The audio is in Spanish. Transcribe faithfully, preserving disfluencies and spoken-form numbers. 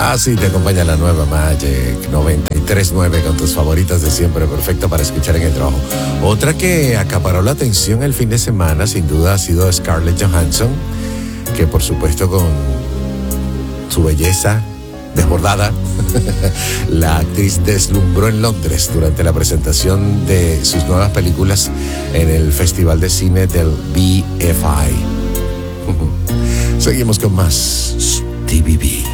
Ah, sí, te acompaña la nueva Magic noventa y tres punto nueve con tus favoritas de siempre, perfecta para escuchar en el trabajo. Otra que acaparó la atención el fin de semana, sin duda, ha sido Scarlett Johansson, que por supuesto con su belleza desbordada, la actriz deslumbró en Londres durante la presentación de sus nuevas películas en el Festival de Cine del B F I. Seguimos con más T V B.